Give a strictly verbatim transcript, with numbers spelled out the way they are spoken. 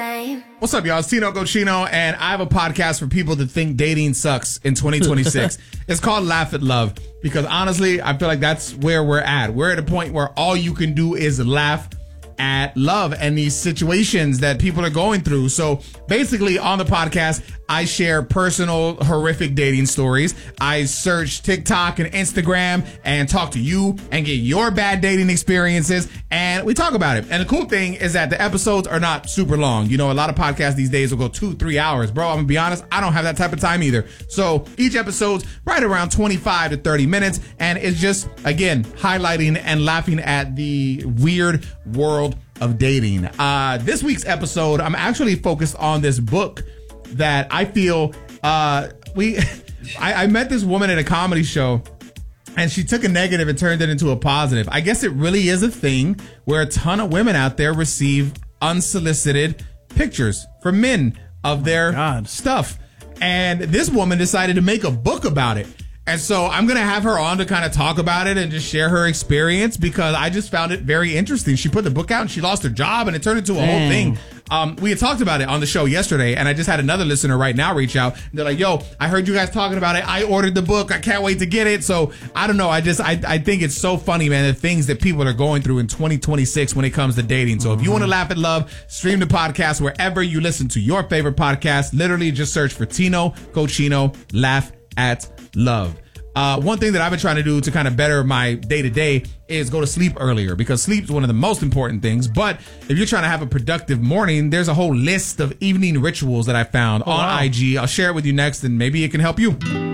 time. What's up, y'all? It's Tino Cochino, and I have a podcast for people that think dating sucks in twenty twenty-six. It's called Laugh at Love, because honestly, I feel like that's where we're at. We're at a point where all you can do is laugh at love and these situations that people are going through. So basically on the podcast, I share personal horrific dating stories. I search TikTok and Instagram and talk to you and get your bad dating experiences, and we talk about it. And the cool thing is that the episodes are not super long. You know, a lot of podcasts these days will go two, three hours. Bro, I'm gonna be honest, I don't have that type of time either. So each episode's right around twenty-five to thirty minutes, and it's just, again, highlighting and laughing at the weird world of dating. Uh, this week's episode, I'm actually focused on this book that I feel uh, we. I, I met this woman at a comedy show, and she took a negative and turned it into a positive. I guess it really is a thing where a ton of women out there receive unsolicited pictures from men of their God. stuff. And this woman decided to make a book about it. And so I'm going to have her on to kind of talk about it and just share her experience, because I just found it very interesting. She put the book out and she lost her job, and it turned into a Dang. whole thing. Um, we had talked about it on the show yesterday, and I just had another listener right now reach out. They're like, yo, I heard you guys talking about it. I ordered the book. I can't wait to get it. So I don't know. I just, I, I think it's so funny, man, the things that people are going through in twenty twenty-six when it comes to dating. So mm-hmm. if you want to laugh at love, stream the podcast wherever you listen to your favorite podcast. Literally just search for Tino Cochino, Laugh at Love. Uh, one thing that I've been trying to do to kind of better my day-to-day is go to sleep earlier, because sleep is one of the most important things. But if you're trying to have a productive morning, there's a whole list of evening rituals that I found oh, on wow. I G. I'll share it with you next, and maybe it can help you.